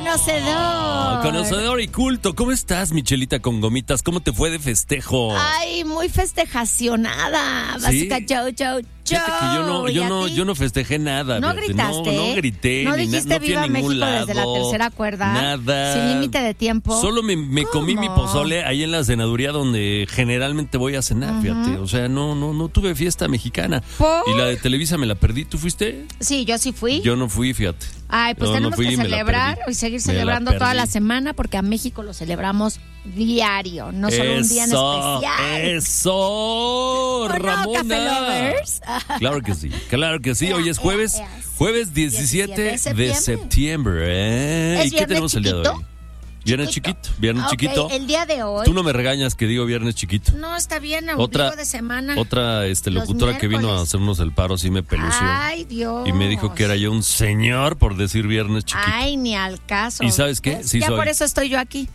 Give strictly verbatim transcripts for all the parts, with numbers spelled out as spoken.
conocedor. Conocedor y culto. ¿Cómo estás, Michelita con gomitas? ¿Cómo te fue de festejo? Ay, muy festejacionada. ¿Sí? Bazooka Joe, Joe, Fíjate que yo no, yo no, yo no festejé nada. ¿No fíjate. gritaste? No, no grité. ¿No ni dijiste na- no fui Viva a ningún México lado, desde la tercera cuerda? Nada. Sin límite de tiempo. Solo me, me comí mi pozole ahí en la cenaduría donde generalmente voy a cenar, uh-huh. fíjate. O sea, no, no, no tuve fiesta mexicana. ¿Por? Y la de Televisa me la perdí. ¿Tú fuiste? Sí, yo sí fui. Yo no fui, fíjate. Ay, pues no, tenemos no fui que y me la celebrar perdí. y seguir Me celebrando la toda perdí. la semana porque a México lo celebramos diario, no solo eso, un día en especial. ¡Eso! ¿O no, ¡Ramona! Café Lovers? Claro que sí, claro que sí. Hoy es jueves, jueves diecisiete de septiembre. ¿eh? ¿Y qué tenemos el día de hoy? Viernes chiquito, viernes okay, chiquito. El día de hoy. Tú no me regañas que digo viernes chiquito. No, está bien, otra de semana. Otra este, locutora que vino a hacernos el paro sí me pelució. Ay, Dios. Y me dijo que era yo un señor por decir viernes chiquito. Ay, ni al caso. ¿Y sabes qué? Sí ya soy. por eso estoy yo aquí.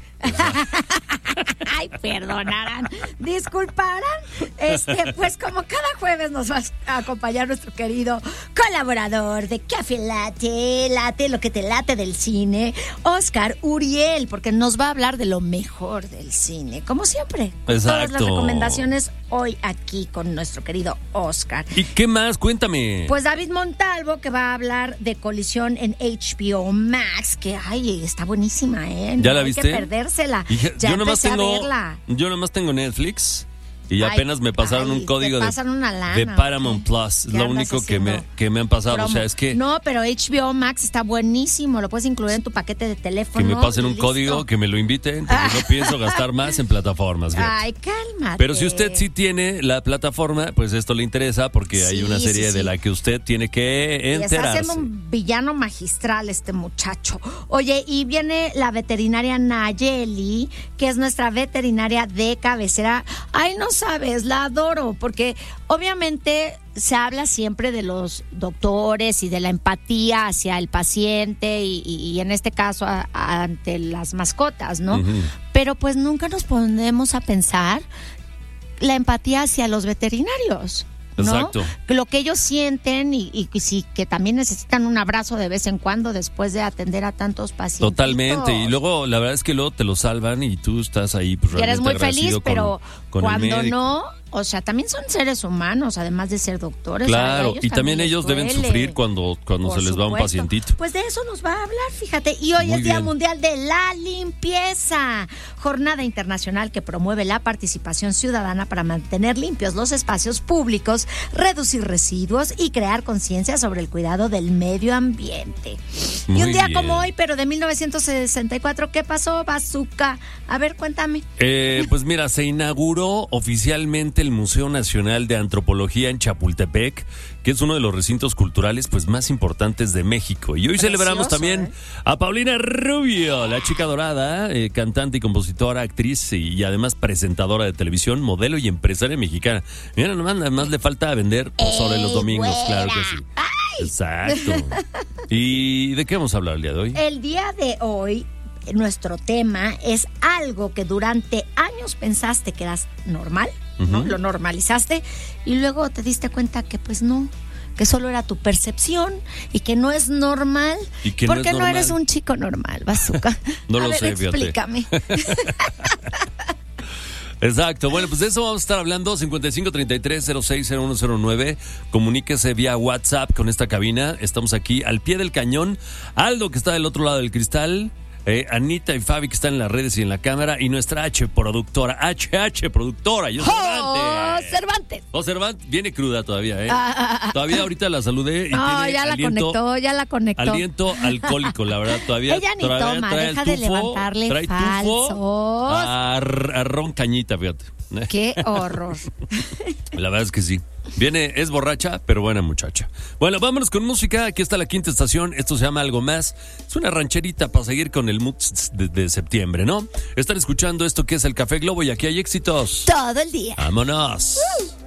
Ay, perdonarán, disculparán. Este, pues como cada jueves nos va a acompañar nuestro querido colaborador de Café Late, Late, lo que te late del cine, Oscar Uriel, porque nos va a hablar de lo mejor del cine, como siempre. Con Exacto. todas las recomendaciones hoy aquí con nuestro querido Oscar. ¿Y qué más? Cuéntame. Pues David Montalvo, que va a hablar de Colisión en H B O Max, que ay, está buenísima, ¿eh? No ¿Ya la hay viste? que perdérsela. Hija, ya yo nomás empecé tengo, a verla. yo nomás tengo Netflix y Ay, apenas me pasaron ay, un código te de, pasan una lana, de ¿o Paramount qué? Plus. Es ¿Qué lo andas único que me, haciendo? que me han pasado. Promo. O sea, es que, No, pero H B O Max está buenísimo. Lo puedes incluir en tu paquete de teléfono. que me pasen un listo. código, que me lo inviten, porque no pienso gastar más en plataformas. fíjate. Ay, cálmate. Pero si usted sí tiene la plataforma, pues esto le interesa porque hay Sí, una serie sí, sí. de la que usted tiene que Y está enterarse. haciendo un villano magistral este muchacho. Oye, y viene la veterinaria Nayeli, que es nuestra veterinaria de cabecera. Ay, no sabes, la adoro, porque obviamente se habla siempre de los doctores y de la empatía hacia el paciente y, y, y en este caso a, a, ante las mascotas, ¿no? Ujú. Pero pues nunca nos ponemos a pensar la empatía hacia los veterinarios. ¿No? Exacto. Lo que ellos sienten y, y, y sí, que también necesitan un abrazo de vez en cuando después de atender a tantos pacientes. Totalmente. Y luego, la verdad es que luego te lo salvan y tú estás ahí. Pues, Y eres muy realmente feliz, agradecido pero con, con el cuando médico. no, o sea, también son seres humanos, además de ser doctores. Claro, a ellos y también les ellos deben duele. sufrir cuando, cuando Por se les va un supuesto. pacientito. Pues de eso nos va a hablar, fíjate. Y hoy Muy es Día bien. Mundial de la Limpieza, jornada internacional que promueve la participación ciudadana para mantener limpios los espacios públicos, reducir residuos y crear conciencia sobre el cuidado del medio ambiente. Muy y un día bien. como hoy, pero de mil novecientos sesenta y cuatro, ¿qué pasó, Bazooka? A ver, cuéntame. Eh, pues mira, se inauguró oficialmente el Museo Nacional de Antropología en Chapultepec, que es uno de los recintos culturales pues más importantes de México. Y hoy Precioso, celebramos también ¿eh? a Paulina Rubio, la chica dorada, eh, cantante y compositora, actriz y, y además presentadora de televisión, modelo y empresaria mexicana. Mira, nomás, nada más le falta vender pozole los ¡Ey, domingos, güera! claro que sí. Exacto. ¿Y de qué vamos a hablar el día de hoy? El día de hoy, nuestro tema es algo que durante años pensaste que era normal, ¿no? Ujú. Lo normalizaste y luego te diste cuenta que pues no, que solo era tu percepción y que no es normal. Y que no porque es no, normal. eres un chico normal, Bazooka. No A lo ver, sé, fíjate. explícame. Exacto, bueno, pues de eso vamos a estar hablando. Cincuenta y cinco treinta y tres cero seis cero uno cero nueve. Comuníquese vía WhatsApp con esta cabina. Estamos aquí al pie del cañón. Aldo, que está del otro lado del cristal. Eh, Anita y Fabi, que están en las redes y en la cámara. Y nuestra H productora, H H productora. Yo ¡Oh, Cervantes! Oh, Cervantes, viene cruda todavía, ¿eh? Ah, ah, ah. Todavía ahorita la saludé y No, tiene ya la aliento, conectó, ya la conectó. aliento alcohólico, la verdad, todavía. Ella ni todavía toma, trae el deja de tufo, levantarle trae tufo falsos. a, a ron cañita, fíjate. ¡Qué horror! La verdad es que sí. Viene, es borracha, pero buena muchacha. Bueno, vámonos con música. Aquí está la quinta estación. Esto se llama Algo Más. Es una rancherita para seguir con el mood de, de septiembre, ¿no? Están escuchando esto que es el Café Globo y aquí hay éxitos. Todo el día. ¡Vámonos! Uh.